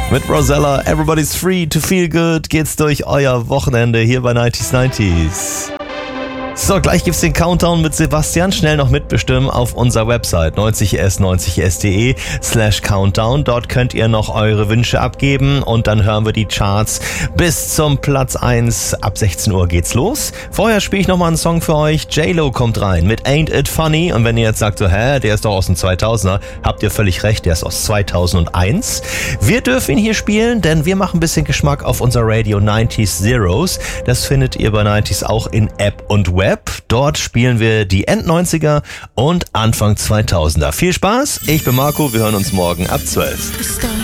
Mit Rosella, Everybody's Free to Feel Good geht's durch euer Wochenende hier bei 90s. So, gleich gibt's den Countdown mit Sebastian. Schnell noch mitbestimmen auf unserer Website 90s.de/Countdown. Dort könnt ihr noch eure Wünsche abgeben und dann hören wir die Charts bis zum Platz 1. Ab 16 Uhr geht's los. Vorher spiele ich nochmal einen Song für euch. J-Lo kommt rein mit Ain't It Funny. Und wenn ihr jetzt sagt so, der ist doch aus den 2000er, habt ihr völlig recht, der ist aus 2001. Wir dürfen ihn hier spielen, denn wir machen ein bisschen Geschmack auf unser Radio 90s Zeros. Das findet ihr bei 90s auch in App und Web. Dort spielen wir die End-90er und Anfang 2000er. Viel Spaß, ich bin Marco, wir hören uns morgen ab 12.